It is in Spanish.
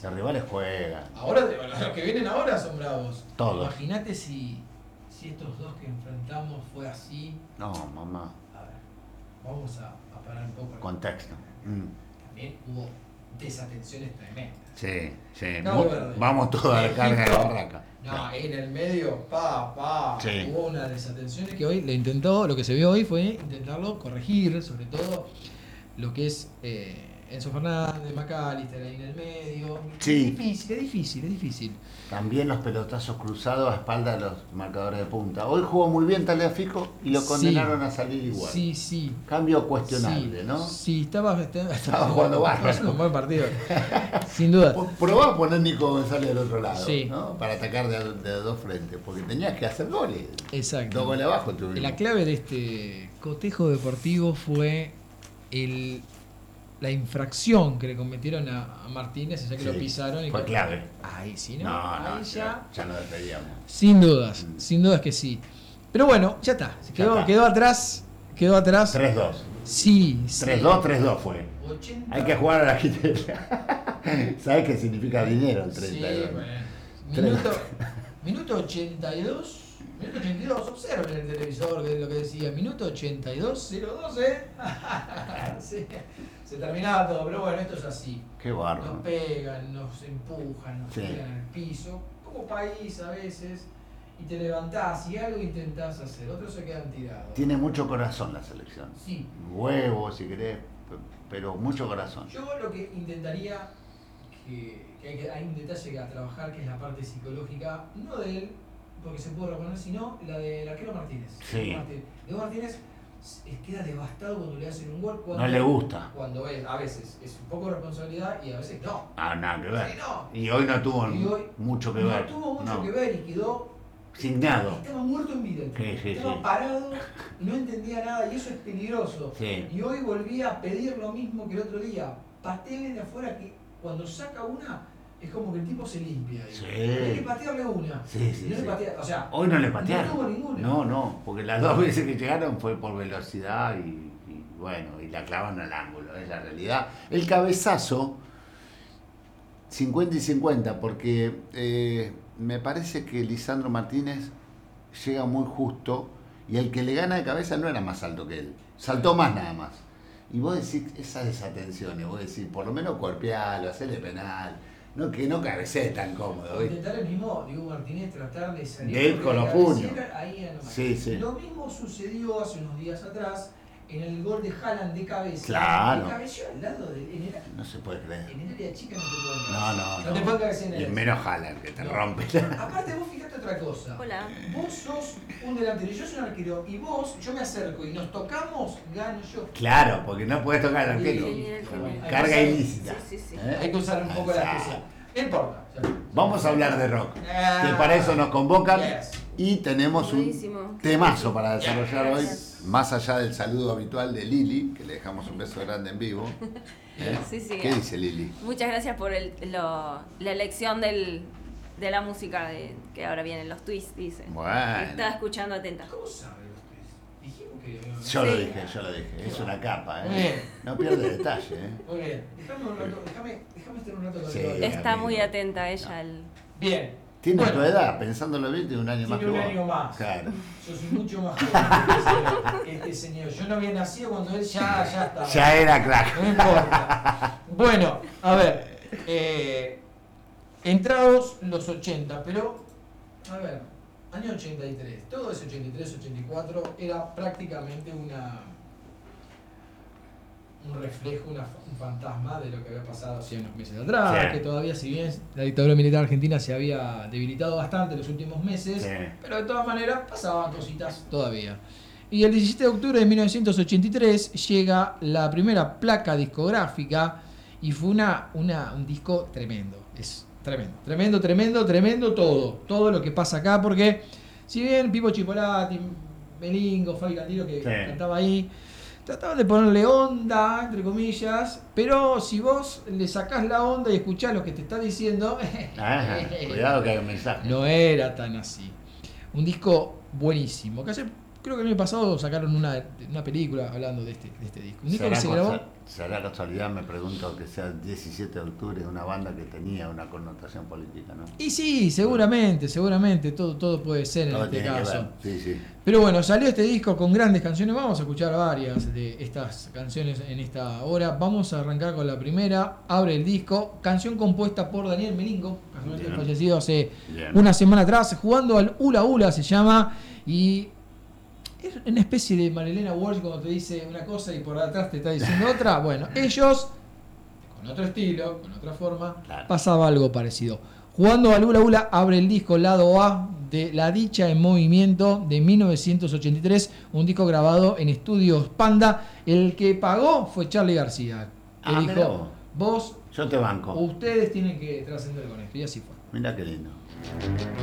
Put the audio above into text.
Los rivales juegan. Ahora, los que vienen ahora son bravos. Todos. Imagínate si estos dos que enfrentamos fue así. No, mamá. A ver, vamos a parar un poco. Contexto. También hubo desatenciones tremendas. Sí. No, vamos todos a la carga de la barraca. No, Claro. en el medio, Sí. hubo unas desatenciones que hoy lo que se vio hoy fue intentarlo corregir, sobre todo lo que es Enzo Fernández, McAllister ahí en el medio. Sí. Es difícil. También los pelotazos cruzados a espalda de los marcadores de punta. Hoy jugó muy bien Tagliafico y lo condenaron a salir igual. Sí. Cambio cuestionable, ¿no? Sí, estaba jugando bárbaro. haciendo un buen partido. Sin duda. Probá a poner Nico González del otro lado, Sí. ¿no? Para atacar de dos frentes, porque tenías que hacer goles. Exacto. 2 goles abajo tuvimos. La clave de este cotejo deportivo fue la infracción que le cometieron a Martínez, ya que Sí, lo pisaron. fue clave. Ahí sí, ¿no? No, Ahí ya nos despedíamos. Sin dudas que sí. Pero bueno, ya está. Quedó atrás. 3-2. Sí. 3-2, 3-2 fue. 80. Hay que jugar a la quitera. ¿Sabes qué significa dinero el 32? Sí, bueno. Minuto 82. Minuto 82, observen el televisor de lo que decía. Minuto 82, 0-2, sí, se terminaba todo, pero bueno, esto es así. Qué bárbaro. Nos pegan, nos empujan, nos Sí. tiran al piso, como país a veces, y te levantás y algo intentás hacer, otros se quedan tirados. Tiene mucho corazón la selección. Sí. Huevos, si querés, pero mucho corazón. Yo lo que intentaría, que hay un detalle a trabajar, que es la parte psicológica, no de él, porque se puede reponer, sino la del arquero Martínez. Sí. Diego Martínez queda devastado cuando le hacen un gol. No le gusta. Cuando a veces es un poco responsabilidad y a veces no. Nada que ver. Sí, no. Y hoy no tuvo Y hoy mucho que ver. No tuvo mucho No. que ver y quedó Signado. Estaba muerto en vida. Sí, Estaba sí. parado y no entendía nada y eso es peligroso. Sí. Y hoy volvía a pedir lo mismo que el otro día. Pateen de afuera, que cuando saca una es como que el tipo se limpia. Sí. Hay que patearle una. Sí. No le patea, o sea, Hoy no le patearon. No tuvo ninguna. No, porque las 2 veces que llegaron fue por velocidad y bueno, y la clavan al ángulo, es la realidad. El cabezazo, 50 y 50, porque me parece que Lisandro Martínez llega muy justo y el que le gana de cabeza no era más alto que él, saltó más nada más. Y vos decís, esas desatenciones, vos decís, por lo menos cuerpealo, hacerle penal, no que no cabecee tan cómodo. ¿Viste? Intentar el mismo Diego Martínez tratar de salir De ir con los puños. Ahí nomás. Sí. Lo mismo sucedió hace unos días atrás en el gol de Haaland de cabeza. Claro. De cabeció al lado de No se puede creer. en el área chica no te pueden No. No te pueden cabecear en Y el menos Haaland, que te No. rompe. Aparte vos fíjate otra cosa. Hola. Vos sos un delantero y yo soy un arquero y vos, yo me acerco y nos tocamos, gano yo. Claro, porque no puedes tocar al arquero. Sí, Carga ilícita. Sí. Hay que usar un poco la Exacto. expresión. No importa. Vamos a hablar de rock, que para eso nos convocan y tenemos un Buenísimo. temazo para desarrollar hoy, Gracias. más allá del saludo habitual de Lili, que le dejamos un beso grande en vivo. Sí. ¿Qué dice Lili? Muchas gracias por la elección de la música que ahora vienen los twists, dice. Bueno, Estaba escuchando atenta. ¿Cómo sabe usted? Dijimos que... yo lo Sí. dije, es una capa, Muy bien. no pierde detalle. Muy bien. Déjame un rato, déjame estar un rato con Sí. el Está amigo. muy atenta ella al... Bien. Tiene Bueno, tu edad, pensándolo bien, tiene un año más que tiene un vos. año más. Claro. Yo soy mucho más joven que este señor. Yo no había nacido cuando él ya estaba. Ya era crack. No importa. Bueno, a ver. Entrados los 80, pero, a ver, año 83. Todo ese 83, 84 era prácticamente un reflejo, un fantasma de lo que había pasado hace unos meses atrás, Sí. que todavía, si bien la dictadura militar argentina se había debilitado bastante en los últimos meses, Sí. pero de todas maneras pasaban cositas todavía. Y el 17 de octubre de 1983 llega la primera placa discográfica y fue un disco tremendo. Es tremendo todo lo que pasa acá, porque si bien Pipo Chipolati, Melingo, Fabi Cantilo que Sí. cantaba ahí, trataban de ponerle onda, entre comillas, pero si vos le sacás la onda y escuchás lo que te está diciendo, Cuidado que hay un mensaje. no era tan así. Un disco buenísimo. Que creo que el año pasado sacaron una película hablando de este disco. Un disco que se grabó. será casualidad, me pregunto, que sea el 17 de octubre, una banda que tenía una connotación política, ¿no? Y sí, seguramente, todo puede ser en Todo este tiene que caso. ver, sí, sí. Pero bueno, salió este disco con grandes canciones. Vamos a escuchar varias de estas canciones en esta hora. Vamos a arrancar con la primera. Abre el disco. Canción compuesta por Daniel Melingo, casualmente Bien. fallecido hace Bien. una semana atrás. Jugando al Hula Hula se llama. Y es una especie de Marilena Walsh cuando te dice una cosa y por atrás te está diciendo otra. Bueno, ellos, con otro estilo, con otra forma, Claro. pasaba algo parecido. Jugando al Hula Hula abre el disco lado A de La Dicha en Movimiento de 1983, un disco grabado en estudios Panda. El que pagó fue Charly García, que Mirá dijo, vos, Yo te banco. ustedes tienen que trascender con esto, y así fue. Mira qué lindo.